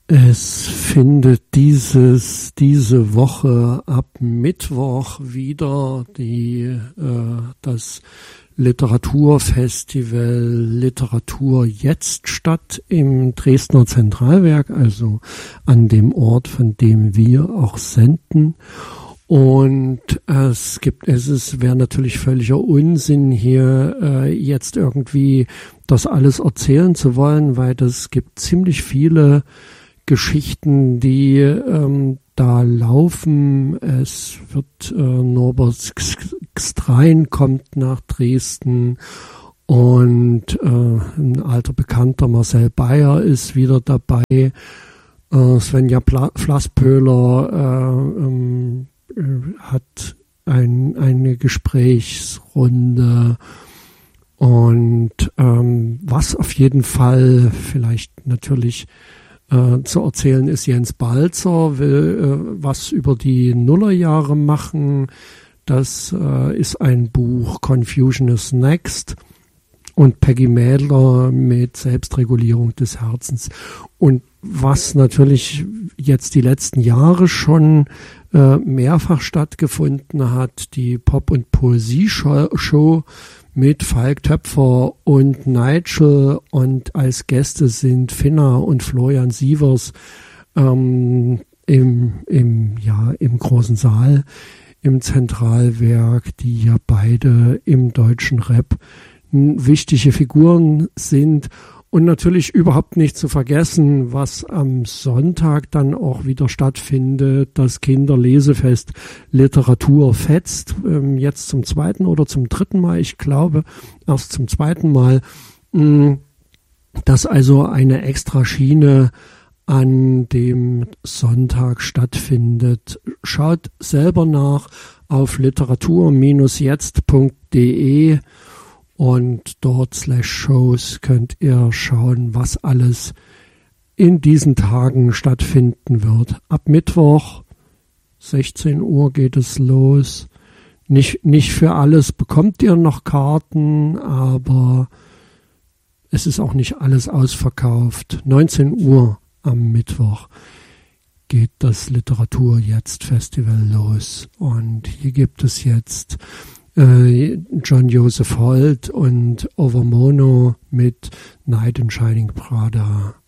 Es findet diese Woche ab Mittwoch wieder das Literaturfestival Literatur jetzt statt im Dresdner Zentralwerk, also an dem Ort, von dem wir auch senden. Und es wäre natürlich völliger Unsinn, hier jetzt irgendwie das alles erzählen zu wollen, weil es gibt ziemlich viele Geschichten, die da laufen. Es wird Norbert Gstrein kommt nach Dresden und ein alter Bekannter Marcel Bayer ist wieder dabei. Svenja Flasspöhler hat eine Gesprächsrunde. Und was auf jeden Fall vielleicht natürlich zu erzählen ist, Jens Balzer will was über die Nullerjahre machen. Das ist ein Buch Confusion is Next und Peggy Mädler mit Selbstregulierung des Herzens. Und was natürlich jetzt die letzten Jahre schon mehrfach stattgefunden hat, die Pop- und Poesie-Show mit Falk Töpfer und Nigel, und als Gäste sind Finna und Florian Sievers im großen Saal im Zentralwerk, die ja beide im deutschen Rap wichtige Figuren sind. Und natürlich überhaupt nicht zu vergessen, was am Sonntag dann auch wieder stattfindet, das Kinderlesefest Literatur fetzt, jetzt zum 2. oder zum 3. Mal, ich glaube erst zum 2. Mal, dass also eine Extraschiene an dem Sonntag stattfindet. Schaut selber nach auf literatur-jetzt.de. Und dort /shows könnt ihr schauen, was alles in diesen Tagen stattfinden wird. Ab Mittwoch, 16 Uhr geht es los. Nicht für alles bekommt ihr noch Karten, aber es ist auch nicht alles ausverkauft. 19 Uhr am Mittwoch geht das Literatur jetzt Festival los. Und hier gibt es jetzt John Joseph Holt und Overmono mit Night in Shining Prada.